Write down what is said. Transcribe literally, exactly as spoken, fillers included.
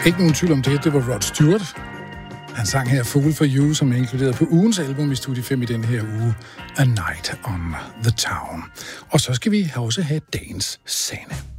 Ikke nogen tvivl om det, det var Rod Stewart. Han sang her Fool for You, som er inkluderet på ugens album i Studie fem i den her uge, A Night on the Town. Og så skal vi også have dagens Sanne.